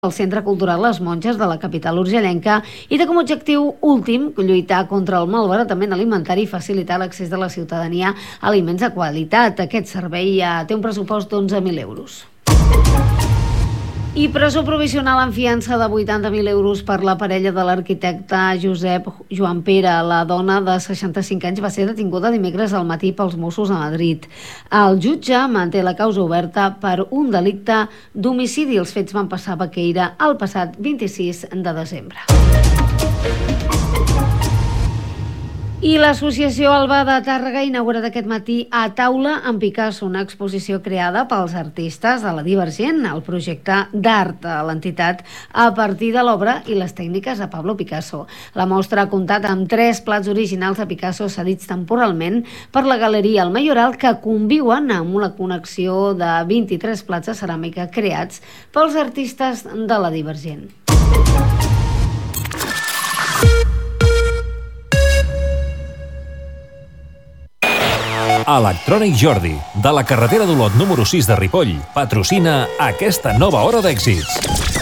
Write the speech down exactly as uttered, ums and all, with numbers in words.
al Centre Cultural Les Monges de la capital urgellenca i té com a objectiu últim lluitar contra el malbaratament alimentari i facilitar l'accés de la ciutadania a aliments de qualitat. Aquest servei ja té un pressupost d'onze mil euros. I presó provisional en fiança de vuitanta mil euros per la parella de l'arquitecte Josep Joan Pere. La dona de seixanta-cinc anys va ser detinguda dimecres al matí pels Mossos a Madrid. El jutge manté la causa oberta per un delicte d'homicidi. Els fets van passar a Baqueira el passat vint-i-sis de desembre. I l'Associació Alba de Tàrrega ha inaugurat aquest matí a Taula amb Picasso, una exposició creada pels artistes de la Divergent, el projecte d'art de l'entitat a partir de l'obra i les tècniques de Pablo Picasso. La mostra ha comptat amb tres plats originals de Picasso cedits temporalment per la Galeria El Mayoral, que conviuen amb una connexió de vint-i-tres plats de ceràmica creats pels artistes de la Divergent. Electrònic Jordi, de la carretera d'Olot número sis de Ripoll, patrocina aquesta nova hora d'èxits.